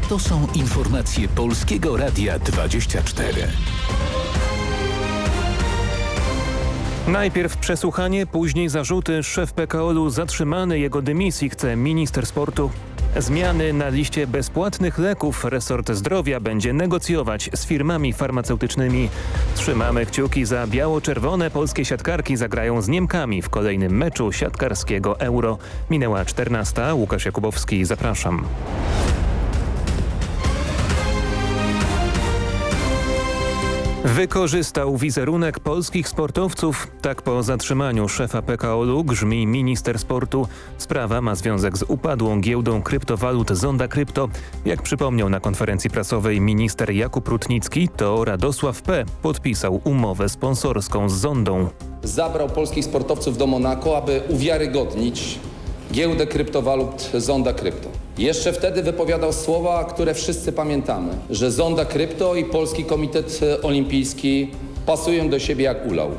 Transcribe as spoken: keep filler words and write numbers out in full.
To są informacje Polskiego Radia dwadzieścia cztery. Najpierw przesłuchanie, później zarzuty. Szef P K O L-u zatrzymany, jego dymisji chce minister sportu. Zmiany na liście bezpłatnych leków. Resort Zdrowia będzie negocjować z firmami farmaceutycznymi. Trzymamy kciuki za biało-czerwone. Polskie siatkarki zagrają z Niemkami w kolejnym meczu siatkarskiego Euro. Minęła czternasta. Łukasz Jakubowski, zapraszam. Wykorzystał wizerunek polskich sportowców. Tak po zatrzymaniu szefa P K O L-u grzmi minister sportu. Sprawa ma związek z upadłą giełdą kryptowalut Zonda Krypto. Jak przypomniał na konferencji prasowej minister Jakub Rutnicki, to Radosław P. podpisał umowę sponsorską z Zondą. Zabrał polskich sportowców do Monako, aby uwiarygodnić giełdę kryptowalut Zonda Krypto. Jeszcze wtedy wypowiadał słowa, które wszyscy pamiętamy, że Zonda Krypto i Polski Komitet Olimpijski pasują do siebie jak ulał.